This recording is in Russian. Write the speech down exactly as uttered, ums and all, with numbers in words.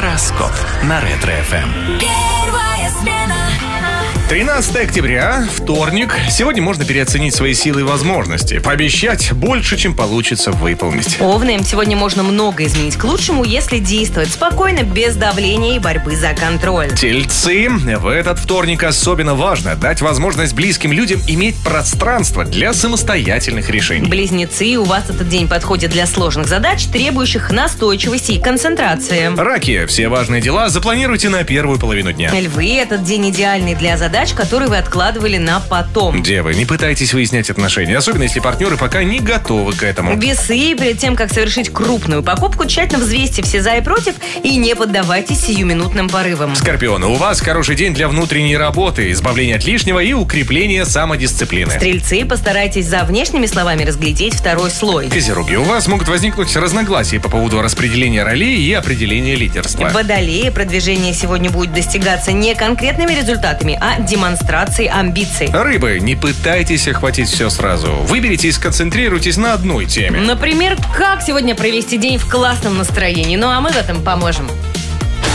Гороскоп на Ретро-эф эм. Первая смена. тринадцатое октября, вторник. Сегодня можно переоценить свои силы и возможности. Пообещать больше, чем получится выполнить. Овны, сегодня можно много изменить к лучшему, если действовать спокойно, без давления и борьбы за контроль. Тельцы, в этот вторник особенно важно дать возможность близким людям иметь пространство для самостоятельных решений. Близнецы, у вас этот день подходит для сложных задач, требующих настойчивости и концентрации. Раки, все важные дела запланируйте на первую половину дня. Львы, этот день идеальный для задач, которые вы откладывали на потом. Девы, не пытайтесь выяснять отношения, особенно если партнеры пока не готовы к этому. Весы, перед тем, как совершить крупную покупку, тщательно взвесьте все за и против и не поддавайтесь сиюминутным порывам. Скорпионы, у вас хороший день для внутренней работы, избавления от лишнего и укрепления самодисциплины. Стрельцы, постарайтесь за внешними словами разглядеть второй слой. Козероги, у вас могут возникнуть разногласия по поводу распределения ролей и определения лидерства. Водолеи, продвижение сегодня будет достигаться не конкретными результатами, а демонстрацией амбиций. Рыбы, не пытайтесь охватить все сразу. Выберите и сконцентрируйтесь на одной теме. Например, как сегодня провести день в классном настроении. Ну а мы в этом поможем.